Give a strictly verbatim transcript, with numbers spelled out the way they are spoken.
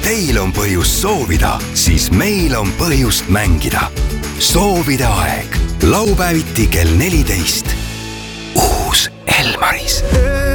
teil on põhjust soovida, siis meil on põhjust mängida. Soovide aeg. Laupäeviti kell neliteist. Uus Elmaris.